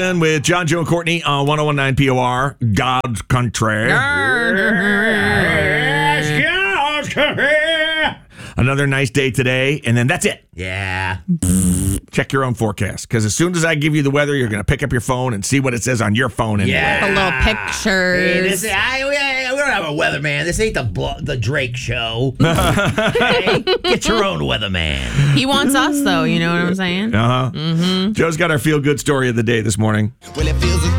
With John, Joe, and Courtney on 1019 POR, God's Country. Another nice day today, and then that's it. Yeah. Check your own forecast, because as soon as I give you the weather, you're going to pick up your phone and see what it says on your phone. Anyway. Yeah. The little pictures. Hey, we don't have a weatherman. This ain't the Drake show. Hey, get your own weatherman. He wants us, though. You know what I'm saying? Joe's got our feel-good story of the day this morning. Well, it feels